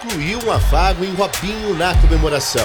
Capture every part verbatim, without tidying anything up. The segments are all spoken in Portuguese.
incluiu um afago em Robinho na comemoração.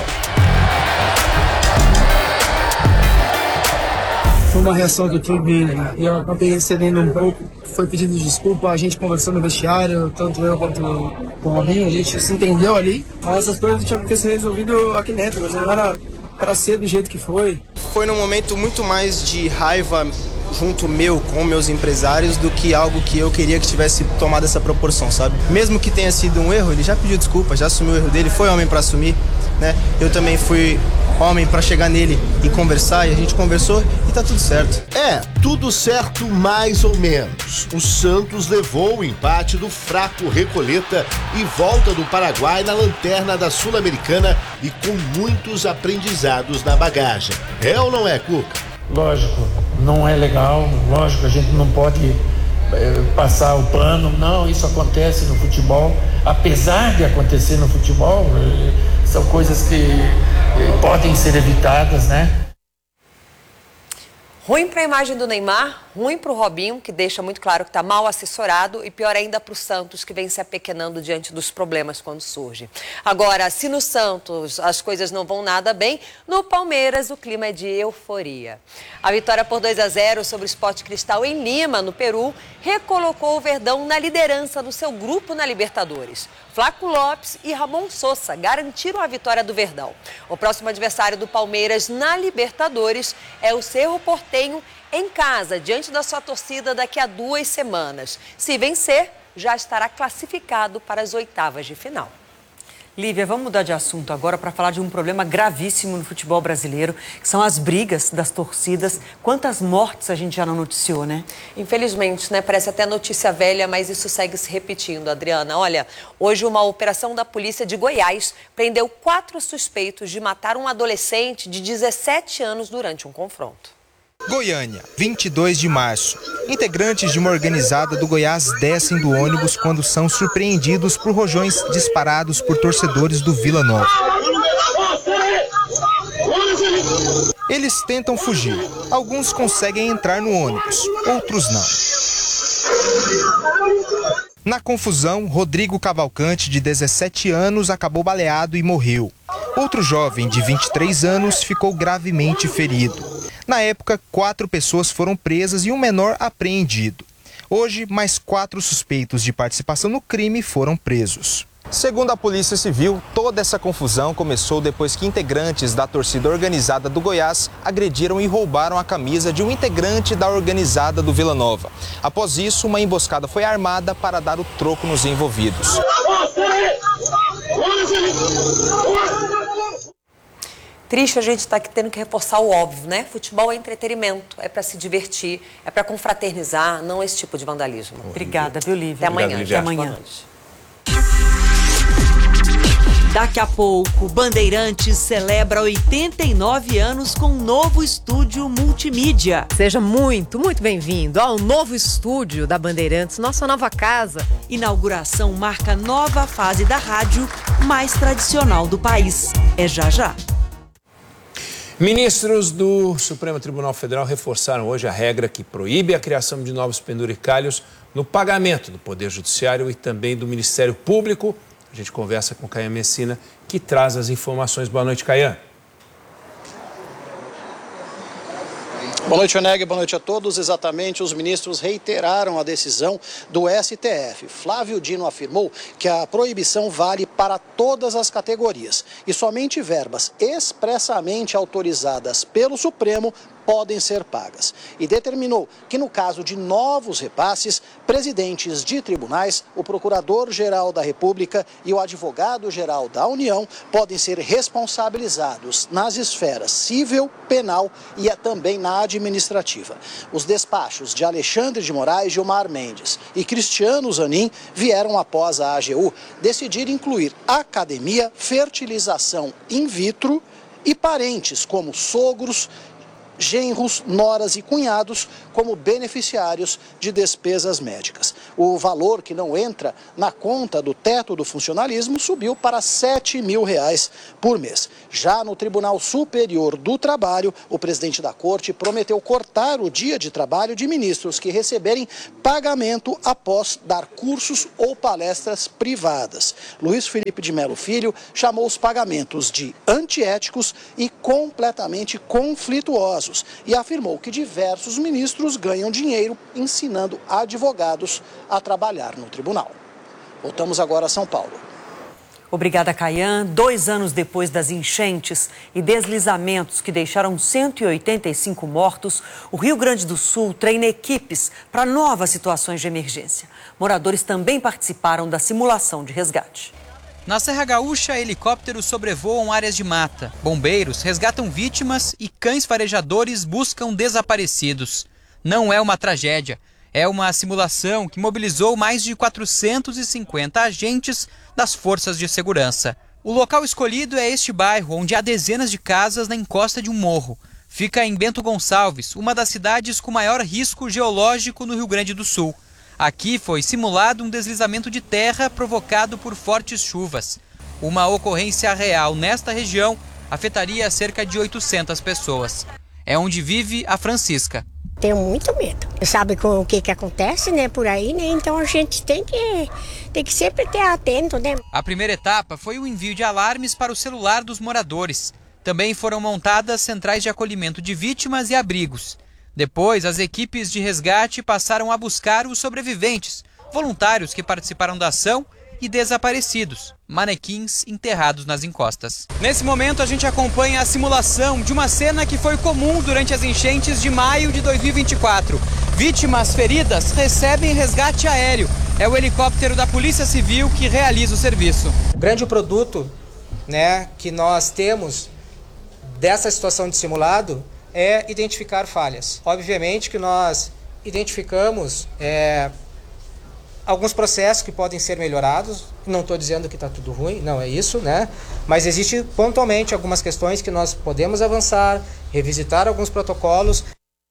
Foi uma reação que foi bem, né? E eu acabei recebendo um pouco, foi pedindo desculpa, a gente conversou no vestiário, tanto eu quanto o Robinho, a gente se entendeu ali. Mas essas coisas tinham que ser resolvidas aqui dentro, mas não era para ser do jeito que foi. Foi num momento muito mais de raiva junto meu com meus empresários do que algo que eu queria que tivesse tomado essa proporção, sabe? Mesmo que tenha sido um erro, ele já pediu desculpa, já assumiu o erro dele, foi homem para assumir, né? Eu também fui homem para chegar nele e conversar, e a gente conversou e tá tudo certo. É, tudo certo mais ou menos. O Santos levou o empate do fraco Recoleta e volta do Paraguai na lanterna da Sul-Americana e com muitos aprendizados na bagagem. É ou não é, Cuca? Lógico, não é legal, lógico, a gente não pode é, passar o pano, não, isso acontece no futebol, apesar de acontecer no futebol, é, são coisas que é, podem ser evitadas, né? Ruim para a imagem do Neymar, ruim para o Robinho, que deixa muito claro que está mal assessorado, e pior ainda para o Santos, que vem se apequenando diante dos problemas quando surge. Agora, se no Santos as coisas não vão nada bem, no Palmeiras o clima é de euforia. A vitória por dois a zero sobre o Sport Cristal em Lima, no Peru, recolocou o Verdão na liderança do seu grupo na Libertadores. Flaco Lopes e Ramon Sosa garantiram a vitória do Verdão. O próximo adversário do Palmeiras na Libertadores é o Cerro Porteño em casa, diante da sua torcida daqui a duas semanas. Se vencer, já estará classificado para as oitavas de final. Lívia, vamos mudar de assunto agora para falar de um problema gravíssimo no futebol brasileiro, que são as brigas das torcidas. Quantas mortes a gente já não noticiou, né? Infelizmente, né? Parece até notícia velha, mas isso segue se repetindo, Adriana. Olha, hoje uma operação da polícia de Goiás prendeu quatro suspeitos de matar um adolescente de dezessete anos durante um confronto. Goiânia, vinte e dois de março. Integrantes de uma organizada do Goiás descem do ônibus quando são surpreendidos por rojões disparados por torcedores do Vila Nova. Eles tentam fugir. Alguns conseguem entrar no ônibus, outros não. Na confusão, Rodrigo Cavalcante, de dezessete anos, acabou baleado e morreu. Outro jovem, de vinte e três anos, ficou gravemente ferido. Na época, quatro pessoas foram presas e um menor apreendido. Hoje, mais quatro suspeitos de participação no crime foram presos. Segundo a Polícia Civil, toda essa confusão começou depois que integrantes da torcida organizada do Goiás agrediram e roubaram a camisa de um integrante da organizada do Vila Nova. Após isso, uma emboscada foi armada para dar o troco nos envolvidos. Triste a gente estar aqui tendo que reforçar o óbvio, né? Futebol é entretenimento, é para se divertir, é para confraternizar, não esse tipo de vandalismo. Obrigada, viu, Lívia? Até amanhã. Até amanhã. Daqui a pouco, Bandeirantes celebra oitenta e nove anos com um novo estúdio multimídia. Seja muito, muito bem-vindo ao novo estúdio da Bandeirantes, nossa nova casa. Inauguração marca nova fase da rádio mais tradicional do país. É já já. Ministros do Supremo Tribunal Federal reforçaram hoje a regra que proíbe a criação de novos penduricalhos no pagamento do Poder Judiciário e também do Ministério Público. A gente conversa com Caian Messina, que traz as informações. Boa noite, Caian. Boa noite, Oneg. Boa noite a todos. Exatamente, os ministros reiteraram a decisão do S T F. Flávio Dino afirmou que a proibição vale para todas as categorias e somente verbas expressamente autorizadas pelo Supremo podem ser pagas. E determinou que, no caso de novos repasses, presidentes de tribunais, o Procurador-Geral da República e o Advogado-Geral da União podem ser responsabilizados nas esferas civil, penal e também na administrativa. Os despachos de Alexandre de Moraes, Gilmar Mendes e Cristiano Zanin vieram após a A G U decidir incluir academia, fertilização in vitro e parentes como sogros, genros, noras e cunhados como beneficiários de despesas médicas. O valor que não entra na conta do teto do funcionalismo subiu para sete mil reais por mês. Já no Tribunal Superior do Trabalho, o presidente da Corte prometeu cortar o dia de trabalho de ministros que receberem pagamento após dar cursos ou palestras privadas. Luiz Felipe de Melo Filho chamou os pagamentos de antiéticos e completamente conflituosos e afirmou que diversos ministros ganham dinheiro ensinando advogados a trabalhar no tribunal. Voltamos agora a São Paulo. Obrigada, Caian. Dois anos depois das enchentes e deslizamentos que deixaram cento e oitenta e cinco mortos, o Rio Grande do Sul treina equipes para novas situações de emergência. Moradores também participaram da simulação de resgate. Na Serra Gaúcha, helicópteros sobrevoam áreas de mata. Bombeiros resgatam vítimas e cães farejadores buscam desaparecidos. Não é uma tragédia. É uma simulação que mobilizou mais de quatrocentos e cinquenta agentes das forças de segurança. O local escolhido é este bairro, onde há dezenas de casas na encosta de um morro. Fica em Bento Gonçalves, uma das cidades com maior risco geológico no Rio Grande do Sul. Aqui foi simulado um deslizamento de terra provocado por fortes chuvas. Uma ocorrência real nesta região afetaria cerca de oitocentas pessoas. É onde vive a Francisca. Tenho muito medo. Sabe com o que que acontece, né, por aí, né? Então a gente tem que, tem que sempre ter atento, né? A primeira etapa foi o envio de alarmes para o celular dos moradores. Também foram montadas centrais de acolhimento de vítimas e abrigos. Depois, as equipes de resgate passaram a buscar os sobreviventes, voluntários que participaram da ação e desaparecidos, manequins enterrados nas encostas. Nesse momento, a gente acompanha a simulação de uma cena que foi comum durante as enchentes de maio de dois mil e vinte e quatro. Vítimas feridas recebem resgate aéreo. É o helicóptero da Polícia Civil que realiza o serviço. O grande produto, né, que nós temos dessa situação de simulado é identificar falhas. Obviamente que nós identificamos é, alguns processos que podem ser melhorados. Não estou dizendo que está tudo ruim, não é isso, né? Mas existe pontualmente algumas questões que nós podemos avançar, revisitar alguns protocolos.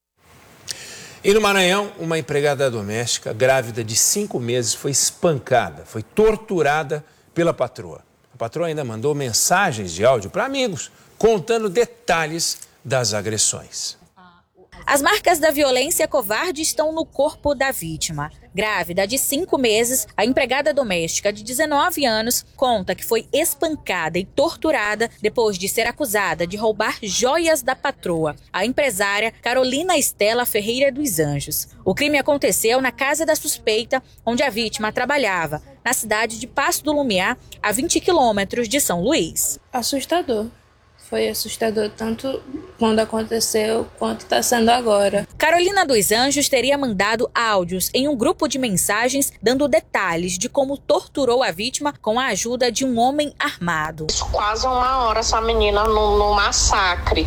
E no Maranhão, uma empregada doméstica grávida de cinco meses foi espancada, foi torturada pela patroa. A patroa ainda mandou mensagens de áudio para amigos, contando detalhes das agressões. As marcas da violência covarde estão no corpo da vítima. Grávida de cinco meses, a empregada doméstica de dezenove anos conta que foi espancada e torturada depois de ser acusada de roubar joias da patroa, a empresária Carolina Estela Ferreira dos Anjos. O crime aconteceu na casa da suspeita, onde a vítima trabalhava, na cidade de Passo do Lumiar, a vinte quilômetros de São Luís. Assustador. Foi assustador tanto quando aconteceu quanto está sendo agora. Carolina dos Anjos teria mandado áudios em um grupo de mensagens dando detalhes de como torturou a vítima com a ajuda de um homem armado. Quase uma hora essa menina no, no massacre.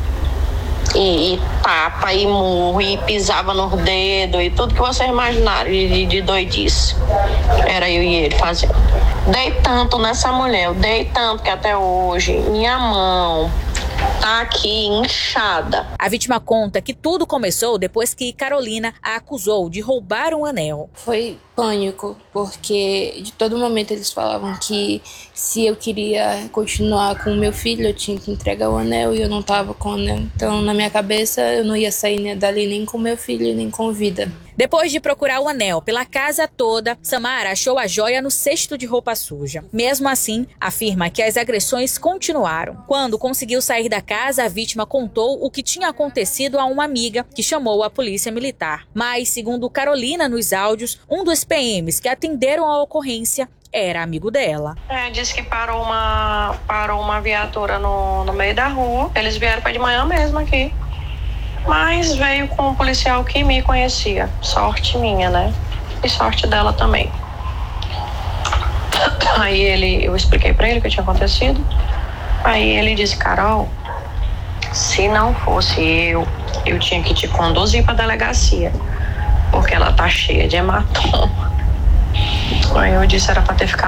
E, e tapa, e murro, e pisava nos dedos, e tudo que vocês imaginaram de, de doidice. Era eu e ele fazendo. Dei tanto nessa mulher, eu dei tanto que até hoje minha mão tá aqui inchada. A vítima conta que tudo começou depois que Carolina a acusou de roubar um anel. Foi pânico, porque de todo momento eles falavam que se eu queria continuar com o meu filho, eu tinha que entregar o anel e eu não tava com o anel. Então, na minha cabeça, eu não ia sair dali nem com meu filho, nem com vida. Depois de procurar o anel pela casa toda, Samara achou a joia no cesto de roupa suja. Mesmo assim, afirma que as agressões continuaram. Quando conseguiu sair da casa, a vítima contou o que tinha acontecido a uma amiga que chamou a polícia militar. Mas, segundo Carolina nos áudios, um dos P Ms que atenderam a ocorrência era amigo dela. É, disse que parou uma, parou uma viatura no, no meio da rua. Eles vieram para de manhã mesmo aqui. Mas veio com um policial que me conhecia. Sorte minha, né? E sorte dela também. Aí ele, eu expliquei pra ele o que tinha acontecido. Aí ele disse, Carol, se não fosse eu, eu tinha que te conduzir pra delegacia. Porque ela tá cheia de hematoma. Aí eu disse, era pra ter ficado